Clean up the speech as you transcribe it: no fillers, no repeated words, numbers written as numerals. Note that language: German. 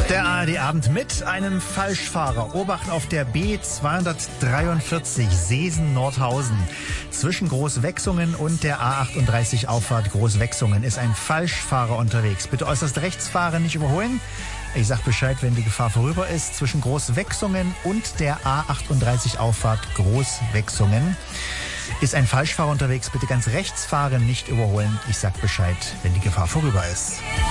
Der ARD-Abend mit einem Falschfahrer. Obacht auf der B243 Seesen-Nordhausen. Zwischen Großwechsungen und der A38 Auffahrt Großwechsungen ist ein Falschfahrer unterwegs. Bitte äußerst rechts fahren, nicht überholen. Ich sag Bescheid, wenn die Gefahr vorüber ist. Zwischen Großwechsungen und der A38 Auffahrt Großwechsungen ist ein Falschfahrer unterwegs. Bitte ganz rechts fahren, nicht überholen. Ich sag Bescheid, wenn die Gefahr vorüber ist.